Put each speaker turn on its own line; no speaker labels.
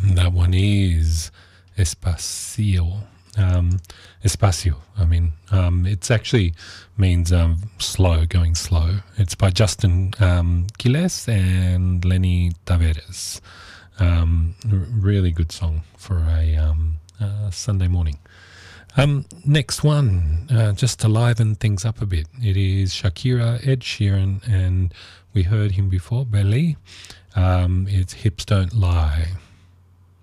That one is Espacio. Espacio, I mean. It's actually means slow, going slow. It's by Justin Quiles and Lenny Taveras. Really good song for a Sunday morning. Next one, just to liven things up a bit. It is Shakira, Ed Sheeran, and we heard him before, Belly. It's Hips Don't Lie.